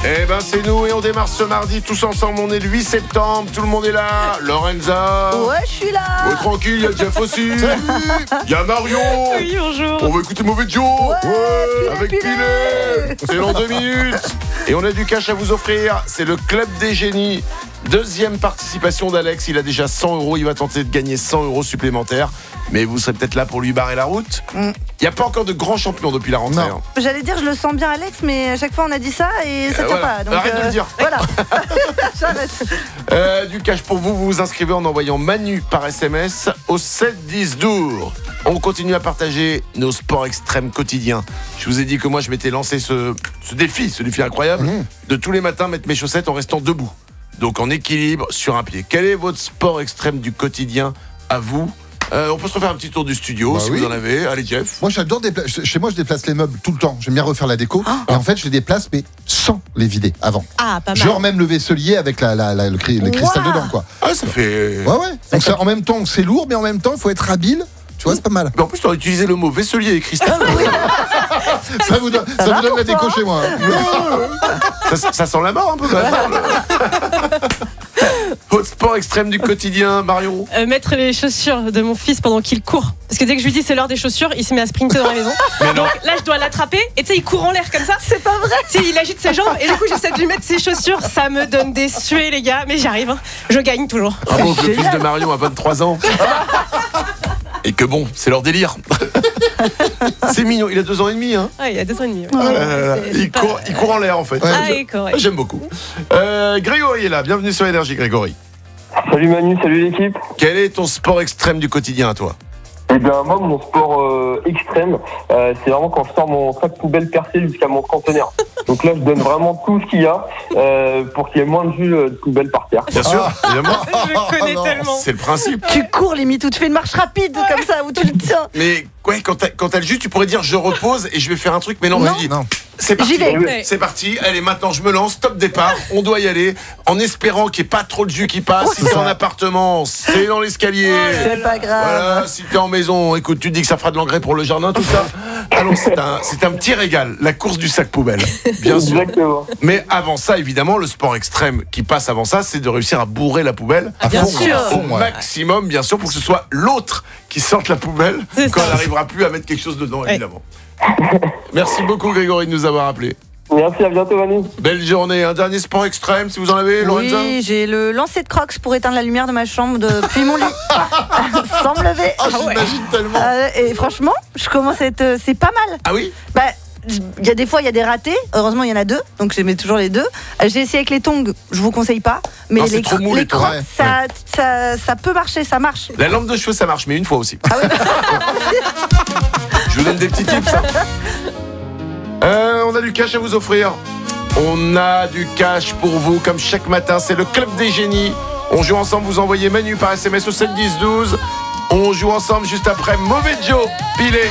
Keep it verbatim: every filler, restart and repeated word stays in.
Eh ben c'est nous et on démarre ce mardi tous ensemble, on est le huit septembre, tout le monde est là. Lorenza. Ouais, je suis là. Oh, tranquille, il y a Jeff aussi. Il y a Marion. Oui, bonjour. On va écouter Mauvais Joe. Ouais, Ouais, Pilet, avec Pilet. Pilet. C'est dans deux minutes. Et on a du cash à vous offrir, c'est le Club des Génies. Deuxième participation d'Alex, il a déjà cent euros, il va tenter de gagner cent euros supplémentaires. Mais vous serez peut-être là pour lui barrer la route. Il Mm. n'y a pas encore de grands champions depuis la rentrée. Non. hein. J'allais dire, je le sens bien, Alex, mais à chaque fois on a dit ça et ça Euh, tient voilà. pas. Donc, Arrête de le dire. Voilà. J'arrête. Euh, du cash pour vous, vous vous inscrivez en envoyant Manu par S M S au sept dix douze. On continue à partager nos sports extrêmes quotidiens. Je vous ai dit que moi je m'étais lancé ce, ce défi, ce défi incroyable, Mmh. de tous les matins mettre mes chaussettes en restant debout. Donc en équilibre sur un pied. Quel est votre sport extrême du quotidien à vous ? Euh, On peut se refaire un petit tour du studio Bah si oui. vous en avez. Allez Jeff. Moi, j'adore dépla- Chez moi, je déplace les meubles tout le temps. J'aime bien refaire la déco. Et en fait, je les déplace, mais sans les vider avant. Ah, pas mal. Genre même le vaisselier avec la, la, la- le cri- les cristals Wow. dedans, quoi. Ah ça fait... Ouais, ouais. Donc, ça, en même temps, c'est lourd, mais en même temps, il faut être habile. Tu vois, c'est pas mal. Mais en plus tu as utilisé le mot vaisselier et cristal. Ça vous donne, ça va vous donne pour la déco toi, chez moi. hein. ça, ça sent la mort un peu quand même. Votre sport extrême du quotidien, Marion. Euh, mettre les chaussures de mon fils pendant qu'il court. Parce que dès que je lui dis c'est l'heure des chaussures, il se met à sprinter dans la maison. Mais non. Donc là, je dois l'attraper et tu sais, il court en l'air comme ça. C'est pas vrai. Tu sais, il agite ses jambes et du coup, j'essaie de lui mettre ses chaussures. Ça me donne des suées, les gars, mais j'y arrive. hein. Je gagne toujours. Bravo, que le fils Génial. de Marion a vingt-trois ans. Et que bon, c'est leur délire. C'est mignon, il a deux ans et demi. Hein. Ah, il y a deux ans et demi. ouais. Euh, C'est- c'est il, pas- court, il court en l'air en fait. Ouais. Ah, et correct. J'aime beaucoup. Euh, Grégory est là, bienvenue sur Énergie Grégory. Salut Manu, salut l'équipe. Quel est ton sport extrême du quotidien à toi ? Eh bien moi mon sport euh, extrême, euh, c'est vraiment quand je sors mon sac poubelle percé jusqu'à mon conteneur. Donc là je donne vraiment tout ce qu'il y a euh, pour qu'il y ait moins de jus euh, de poubelle par terre. Bien sûr, évidemment. Je le connais non. tellement. C'est le principe. Tu cours limite ou tu fais une marche rapide comme ça où tu le tiens. Mais ouais, quand t'as, quand t'as le jus, tu pourrais dire je repose et je vais faire un truc. Mais non, Non. vas-y. Non. C'est parti. J'y vais. Ouais. C'est parti. Allez, maintenant je me lance. Top départ. On doit y aller. En espérant qu'il n'y ait pas trop de jus qui passe. Si t'es en appartement, c'est dans l'escalier. C'est pas grave. Voilà, si t'es en maison, écoute, tu te dis que ça fera de l'engrais pour le jardin, tout ça. Alors c'est un, c'est un petit régal, la course du sac poubelle, bien sûr. Exactement. Mais avant ça, évidemment, le sport extrême qui passe avant ça, c'est de réussir à bourrer la poubelle À Bien fond, sûr. à au fond, ouais. maximum, bien sûr, pour que ce soit l'autre qui sorte la poubelle C'est quand ça. on n'arrivera plus à mettre quelque chose dedans, Ouais. évidemment. Merci beaucoup, Grégory, de nous avoir appelés. Merci, à bientôt Manu. Belle journée. Un dernier sport extrême, si vous en avez, Lorenza. Oui, j'ai le lancer de crocs pour éteindre la lumière de ma chambre depuis mon lit. Sans me lever. Ah, j'imagine tellement. Euh, et franchement, je commence à être. C'est pas mal. Ah oui. Bah, il y a des fois, il y a des ratés. Heureusement, il y en a deux, donc je mets toujours les deux. Euh, J'ai essayé avec les tongs, je vous conseille pas. Mais Non, c'est les, trop mou, les les tongs. crocs, Ouais, ça, ça, ça peut marcher, ça marche. La lampe de cheveux, ça marche, mais une fois aussi. Ah Je vous donne des petits tips. hein. Euh, on a du cash à vous offrir. On a du cash pour vous, comme chaque matin. C'est le Club des Génies. On joue ensemble, vous envoyez Manu par S M S au sept dix douze. On joue ensemble juste après Mauvais Joe, Pilet